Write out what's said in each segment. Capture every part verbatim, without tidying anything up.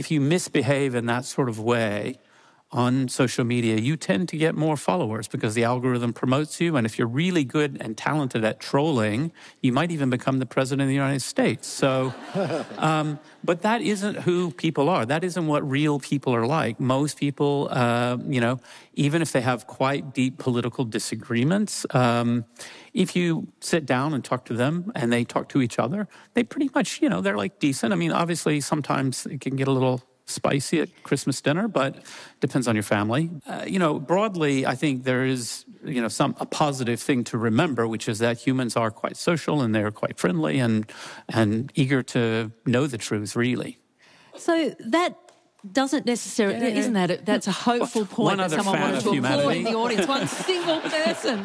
if you misbehave in that sort of way on social media, you tend to get more followers because the algorithm promotes you. And if you're really good and talented at trolling, you might even become the president of the United States. So, um, but that isn't who people are. That isn't what real people are like. Most people, uh, you know, even if they have quite deep political disagreements, um, if you sit down and talk to them and they talk to each other, they pretty much, you know, they're like decent. I mean, obviously, sometimes it can get a little spicy at Christmas dinner, but depends on your family. Uh, you know, broadly, I think there is, you know, some a positive thing to remember, which is that humans are quite social and they're quite friendly and and eager to know the truth, really. So that doesn't necessarily, yeah, yeah. isn't that, a, that's a hopeful point that someone wanted to applaud in the audience, one single person.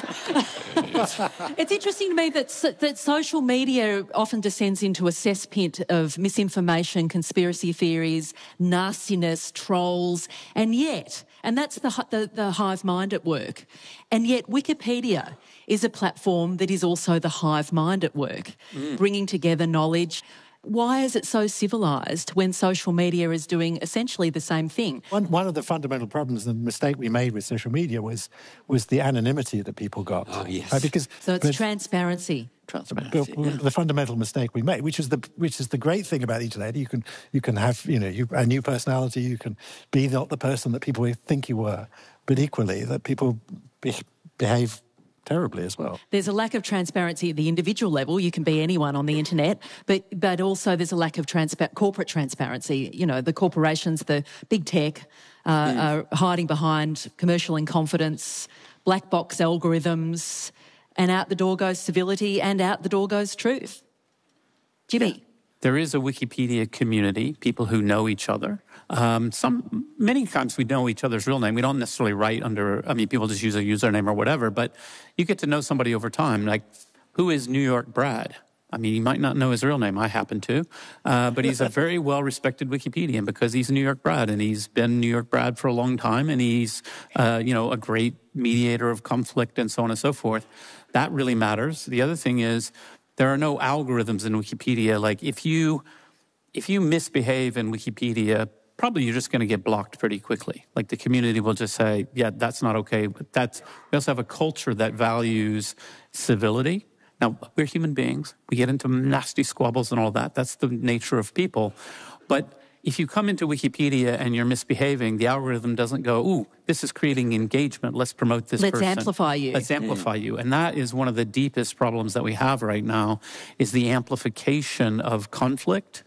It's interesting to me that that social media often descends into a cesspit of misinformation, conspiracy theories, nastiness, trolls, and yet, and that's the, the, the hive mind at work, and yet Wikipedia is a platform that is also the hive mind at work, mm. bringing together knowledge. Why is it so civilised when social media is doing essentially the same thing? One, one of the fundamental problems, the mistake we made with social media was was the anonymity that people got. Oh, yes. Right? Because, so it's but, transparency. Transparency. The, yeah. the fundamental mistake we made, which is the which is the great thing about the internet, you can you can have you know you, a new personality. You can be not the person that people think you were, but equally that people be, behave terribly as well. There's a lack of transparency at the individual level. You can be anyone on the internet, but but also there's a lack of transpa- corporate transparency. You know, the corporations, the big tech, uh, mm. are hiding behind commercial incompetence, black box algorithms, and out the door goes civility and out the door goes truth. Jimmy? Yeah. There is a Wikipedia community, people who know each other. Um, some many times we know each other's real name. We don't necessarily write under, I mean, people just use a username or whatever, but you get to know somebody over time. Like, who is New York Brad? I mean, you might not know his real name. I happen to. Uh, but he's a very well-respected Wikipedian because he's New York Brad, and he's been New York Brad for a long time, and he's, uh, you know, a great mediator of conflict and so on and so forth. That really matters. The other thing is, there are no algorithms in Wikipedia. Like, if you if you misbehave in Wikipedia, probably you're just going to get blocked pretty quickly. Like, the community will just say, yeah, that's not okay. But that's, we also have a culture that values civility. Now, we're human beings. We get into nasty squabbles and all that. That's the nature of people. But if you come into Wikipedia and you're misbehaving, the algorithm doesn't go, ooh, this is creating engagement. Let's promote this Let's person. Let's amplify you. Let's amplify mm. you. And that is one of the deepest problems that we have right now, is the amplification of conflict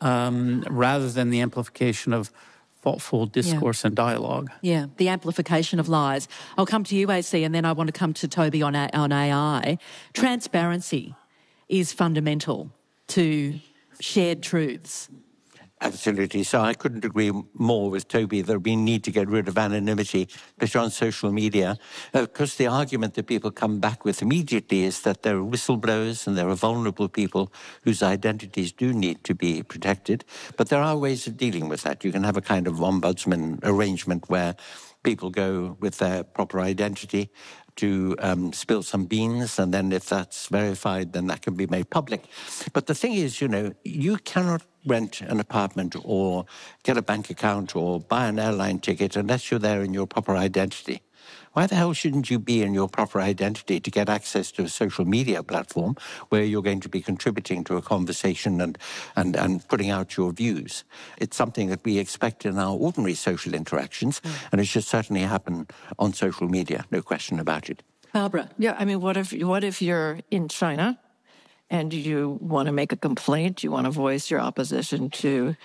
um, rather than the amplification of thoughtful discourse yeah. and dialogue. Yeah, the amplification of lies. I'll come to you, A C, and then I want to come to Toby on, a- on A I. Transparency is fundamental to shared truths. Absolutely. So I couldn't agree more with Toby that we need to get rid of anonymity, especially on social media. Because the argument that people come back with immediately is that there are whistleblowers and there are vulnerable people whose identities do need to be protected. But there are ways of dealing with that. You can have a kind of ombudsman arrangement where people go with their proper identity to um, spill some beans, and then if that's verified, then that can be made public. But the thing is, you know, you cannot rent an apartment or get a bank account or buy an airline ticket unless you're there in your proper identity. Why the hell shouldn't you be in your proper identity to get access to a social media platform where you're going to be contributing to a conversation and, and, and putting out your views? It's something that we expect in our ordinary social interactions, mm. and it should certainly happen on social media, no question about it. Barbara? Yeah, I mean, what if what if you're in China and you want to make a complaint, you want to voice your opposition to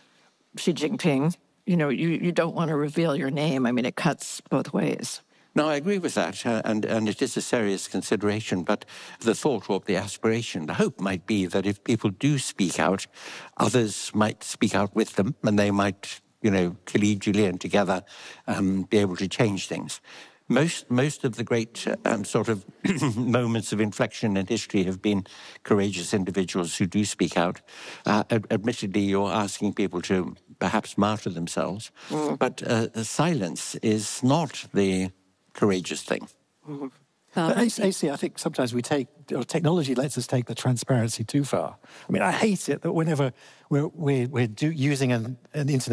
Xi Jinping? You know, you, you don't want to reveal your name. I mean, it cuts both ways. No, I agree with that, uh, and, and it is a serious consideration, but the thought or the aspiration, the hope might be that if people do speak out, others might speak out with them, and they might, you know, collegially and together um, be able to change things. Most most of the great um, sort of moments of inflection in history have been courageous individuals who do speak out. Uh, ad- admittedly, you're asking people to perhaps martyr themselves, mm. but uh, silence is not the courageous thing. Mm-hmm. But A C, I think sometimes we take, or technology lets us take the transparency too far. I mean, I hate it that whenever we're, we're, we're do, using an, an internet